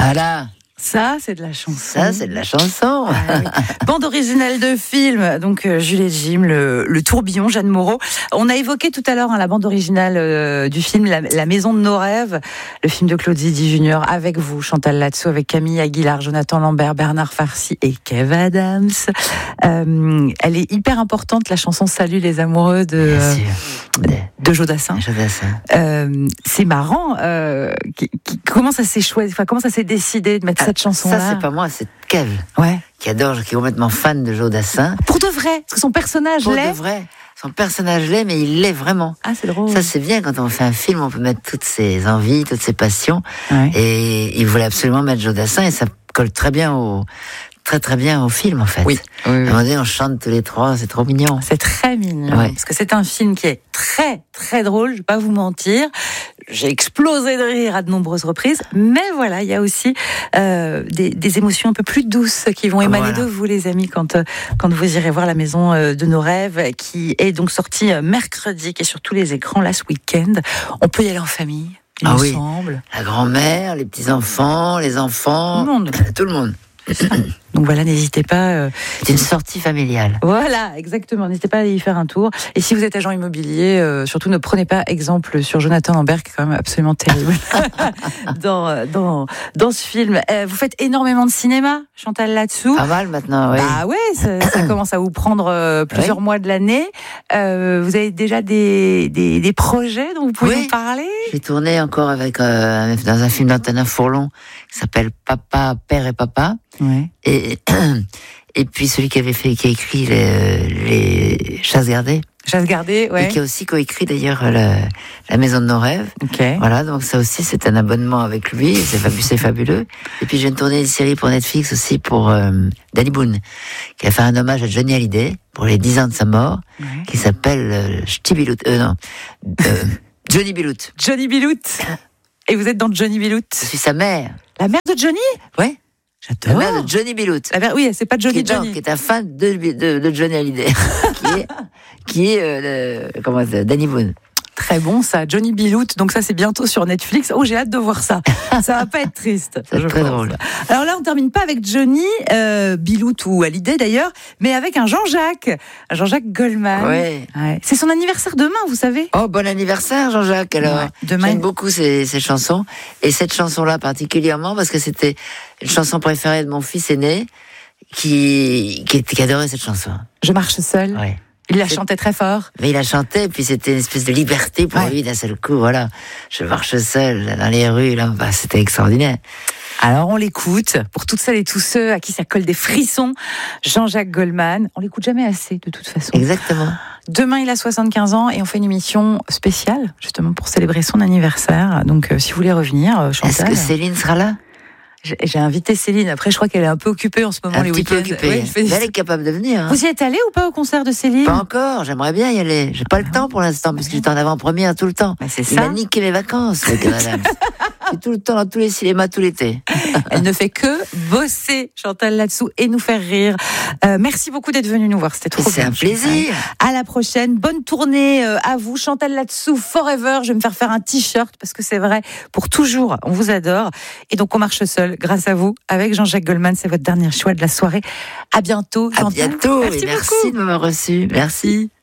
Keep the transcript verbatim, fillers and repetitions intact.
Voilà. Ça, c'est de la chanson. Ça, c'est de la chanson. Ah, oui. Bande originale de film, donc euh, Jules et Jim, le, le tourbillon, Jeanne Moreau. On a évoqué tout à l'heure hein, la bande originale euh, du film la, la Maison de nos rêves, le film de Claude Zidi Junior avec vous, Chantal Latsou, avec Camille Aguilar, Jonathan Lambert, Bernard Farcy et Kev Adams. Euh, elle est hyper importante, la chanson Salut les amoureux de, euh, de, de Joe Dassin. Euh, c'est marrant. Euh, qui, qui, comment ça s'est choisi, enfin, comment ça s'est décidé de mettre ah, cette chanson-là? Ça, c'est pas moi, c'est Kev. Ouais. Qui adore, qui est complètement fan de Joe Dassin. Pour de vrai, parce que son personnage Pour l'est. Pour de vrai. Son personnage l'est, mais il l'est vraiment. Ah, c'est drôle. Ça, c'est bien quand on fait un film, on peut mettre toutes ses envies, toutes ses passions. Ouais. Et il voulait absolument mettre Joe Dassin et ça colle très bien au, très très bien au film, en fait. Oui. oui, oui. À un moment donné, on chante tous les trois, c'est trop mignon. C'est très mignon. Ouais. Parce que c'est un film qui est très, très drôle, je vais pas vous mentir. J'ai explosé de rire à de nombreuses reprises, mais voilà, il y a aussi euh, des, des émotions un peu plus douces qui vont émaner voilà. de vous, les amis, quand, quand vous irez voir La Maison de nos rêves, qui est donc sortie mercredi, qui est sur tous les écrans là ce week-end. On peut y aller en famille, il ah me oui. semble. La grand-mère, les petits-enfants, les enfants, tout le monde. Tout le monde. Donc voilà, n'hésitez pas. Euh, c'est une sortie familiale. Voilà, exactement. N'hésitez pas à y faire un tour. Et si vous êtes agent immobilier, euh, surtout ne prenez pas exemple sur Jonathan Lambert, qui est quand même absolument terrible dans, dans, dans ce film. Euh, vous faites énormément de cinéma, Chantal Latsou. Pas mal maintenant, oui. Ah ouais, ça, ça commence à vous prendre euh, plusieurs oui. mois de l'année. Euh, vous avez déjà des, des, des projets dont vous pouvez oui. nous parler? J'ai tourné encore avec euh, dans un film d'Antonin Fourlon qui s'appelle Papa, Père et Papa. Ouais. Et, et puis celui qui avait fait, qui a écrit les, les Chasses gardées. Chasses gardées, ouais. Et qui a aussi coécrit d'ailleurs la, la Maison de nos rêves. Ok. Voilà, donc ça aussi c'est un abonnement avec lui, c'est fabuleux, c'est fabuleux. Et puis je viens de tourner une série pour Netflix aussi pour euh, Danny Boone, qui a fait un hommage à Johnny Hallyday pour les dix ans de sa mort, ouais. qui s'appelle euh, Ch'tibilout, euh, non, euh, Johnny Bilout. Johnny Bilout. Et vous êtes dans Johnny Bilout. Je suis sa mère. La mère de Johnny? Ouais. J'adore. La mère de Johnny Bilout. La mère, oui, c'est pas Johnny qui est, Johnny. Non, qui est un fan de, de, de Johnny Hallyday. qui est, qui est euh, le, comment c'est, Danny Boone. Très bon ça, Johnny Bilout. Donc ça c'est bientôt sur Netflix. Oh j'ai hâte de voir ça. Ça va pas être triste. C'est très pense. drôle. Alors là on termine pas avec Johnny euh, Bilout ou Hallyday d'ailleurs, mais avec un Jean-Jacques, un Jean-Jacques Goldman. Ouais. ouais. C'est son anniversaire demain, vous savez. Oh bon anniversaire Jean-Jacques. Alors ouais. demain. J'aime beaucoup ces, ces chansons et cette chanson-là particulièrement parce que c'était une chanson préférée de mon fils aîné qui qui, qui adorait cette chanson. Je marche seul. Ouais. Il la chantait très fort. Mais il la chantait, puis c'était une espèce de liberté pour ouais. lui d'un seul coup. Voilà, je marche seul dans les rues, là, bah, c'était extraordinaire. Alors on l'écoute pour toutes celles et tous ceux à qui ça colle des frissons. Jean-Jacques Goldman, on l'écoute jamais assez de toute façon. Exactement. Demain il a soixante-quinze ans et on fait une émission spéciale justement pour célébrer son anniversaire. Donc euh, si vous voulez revenir, Chantal. Est-ce que Céline sera là? J'ai invité Céline. Après, je crois qu'elle est un peu occupée en ce moment, un les week-ends. Un petit peu occupée. Oui, elle est capable de venir. Hein. Vous y êtes allé ou pas au concert de Céline? Pas encore. J'aimerais bien y aller. J'ai pas ah, le temps pour l'instant, parce que j'étais en avant-première tout le temps. Bah, c'est Il ça. m'a niqué mes vacances, le madame. Je suis tout le temps dans tous les cinémas tout l'été. Elle ne fait que bosser, Chantal Latsou, et nous faire rire. Euh, merci beaucoup d'être venue nous voir. C'était trop bien. C'est un plaisir. À la prochaine. Bonne tournée euh, à vous. Chantal Latsou, forever. Je vais me faire faire un t-shirt parce que c'est vrai. Pour toujours, on vous adore. Et donc, on marche seul grâce à vous. Avec Jean-Jacques Goldman, c'est votre dernier choix de la soirée. À bientôt, Chantal. À bientôt. Merci, et merci de m'avoir reçu. Merci.